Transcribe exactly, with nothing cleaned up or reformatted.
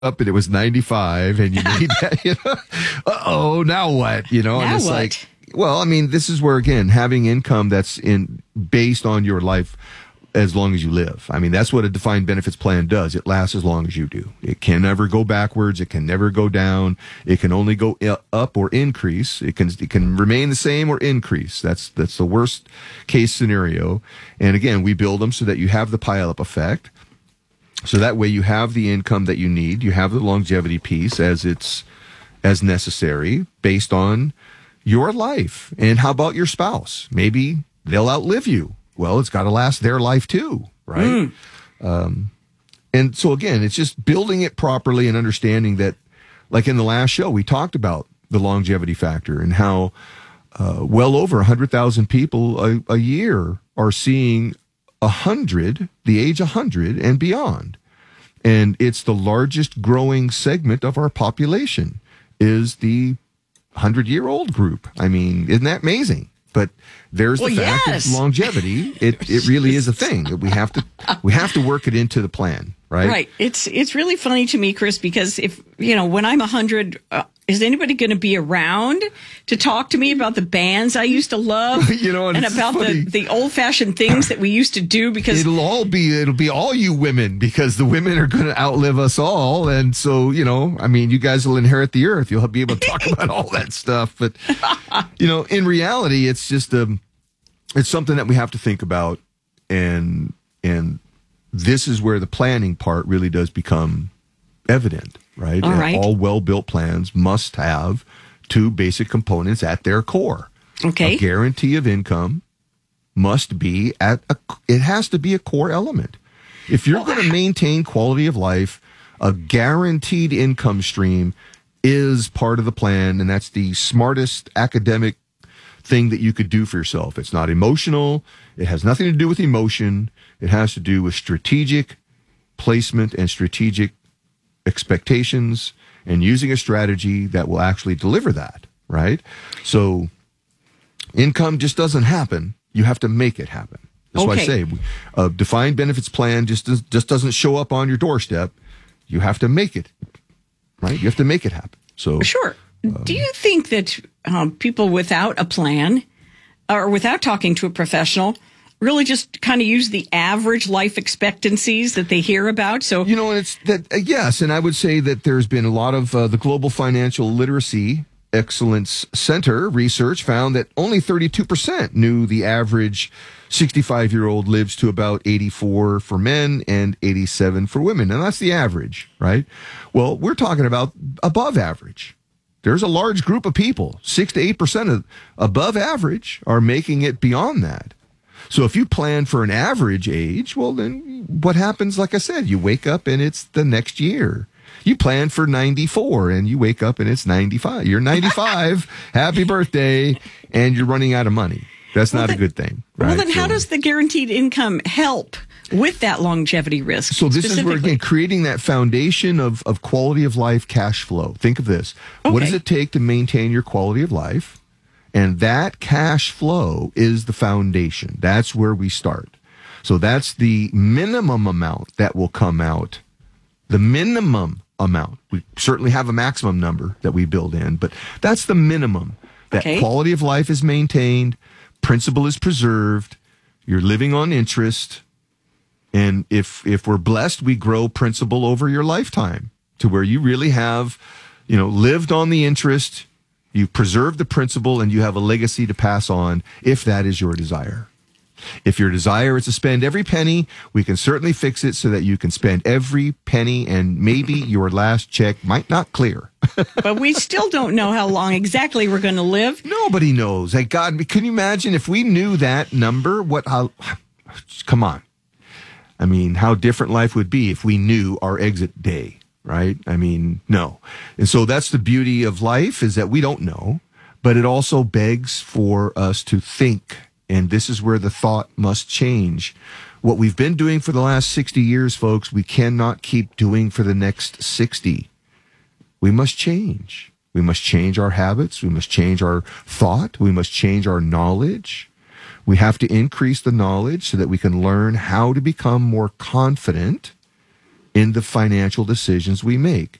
up and it was ninety-five and you need that, you know, uh-oh, now what? You know, now and it's what? like, well, I mean, this is where, again, having income that's in based on your life as long as you live. I mean, that's what a defined benefits plan does. It lasts as long as you do. It can never go backwards. It can never go down. It can only go up or increase. It can, it can remain the same or increase. That's, that's the worst case scenario. And again, we build them so that you have the pile up effect. So that way you have the income that you need. You have the longevity piece as it's as necessary based on your life. And how about your spouse? Maybe they'll outlive you. Well, it's got to last their life too, right? Mm. Um, and so again, it's just building it properly and understanding that, like in the last show, we talked about the longevity factor and how uh, well over one hundred thousand people a, a year are seeing a hundred, the age one hundred and beyond. And it's the largest growing segment of our population is the hundred-year-old group. I mean, isn't that amazing? But there's the well, fact yes. of longevity. It it really is a thing that we have to we have to work it into the plan, right? Right. It's it's really funny to me, Chris, because if you know when I'm one hundred, uh, is anybody going to be around to talk to me about the bands I used to love, you know, and, and it's about funny. the, the old fashioned things that we used to do? Because it'll all be it'll be all you women because the women are going to outlive us all, and so you know, I mean, you guys will inherit the earth. You'll be able to talk about all that stuff, but you know, in reality, it's just a it's something that we have to think about, and and this is where the planning part really does become evident, right? All right. All well-built plans must have two basic components at their core. Okay. A guarantee of income must be at a, it has to be a core element. If you're going to maintain quality of life, a guaranteed income stream is part of the plan, and that's the smartest academic thing that you could do for yourself. It's not emotional. It has nothing to do with emotion. It has to do with strategic placement and strategic expectations and using a strategy that will actually deliver that, right? So income just doesn't happen. You have to make it happen. That's okay. why I say a defined benefits plan just does, just doesn't show up on your doorstep. You have to make it, right? You have to make it happen. So sure. Um, do you think that um, people without a plan or without talking to a professional really just kind of use the average life expectancies that they hear about? So, you know, it's that, uh, yes. And I would say that there's been a lot of uh, the Global Financial Literacy Excellence Center research found that only thirty-two percent knew the average sixty-five-year-old lives to about eighty-four for men and eighty-seven for women. And that's the average, right? Well, we're talking about above average. There's a large group of people, six to eight percent of above average are making it beyond that. So if you plan for an average age, well, then what happens? Like I said, you wake up and it's the next year. You plan for ninety-four and you wake up and it's ninety-five. You're ninety-five. Happy birthday. And you're running out of money. That's well, not then, a good thing. Right? Well, then so, how does the guaranteed income help with that longevity risk? So this is where, again, creating that foundation of, of quality of life cash flow. Think of this. Okay. What does it take to maintain your quality of life? And that cash flow is the foundation. That's where we start. So that's the minimum amount that will come out. The minimum amount. We certainly have a maximum number that we build in, but that's the minimum. That okay. quality of life is maintained, principal is preserved, you're living on interest, and if if we're blessed, we grow principal over your lifetime to where you really have, you know, lived on the interest, you've preserved the principal, and you have a legacy to pass on if that is your desire. If your desire is to spend every penny, we can certainly fix it so that you can spend every penny and maybe your last check might not clear. But we still don't know how long exactly we're going to live. Nobody knows. Hey, God, can you imagine if we knew that number? What? How, come on. I mean, how different life would be if we knew our exit day, right? I mean, no. And so that's the beauty of life is that we don't know, but it also begs for us to think. And this is where the thought must change. What we've been doing for the last sixty years, folks, we cannot keep doing for the next sixty. We must change. We must change our habits. We must change our thought. We must change our knowledge. We have to increase the knowledge so that we can learn how to become more confident in the financial decisions we make.